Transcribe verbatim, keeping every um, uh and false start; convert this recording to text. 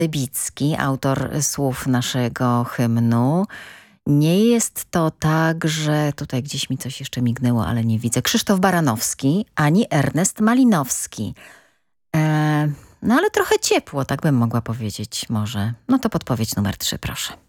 Dybicki, autor słów naszego hymnu. Nie jest to tak, że tutaj gdzieś mi coś jeszcze mignęło, ale nie widzę. Krzysztof Baranowski, ani Ernest Malinowski. E, no ale trochę ciepło, tak bym mogła powiedzieć może. No to podpowiedź numer trzy, proszę.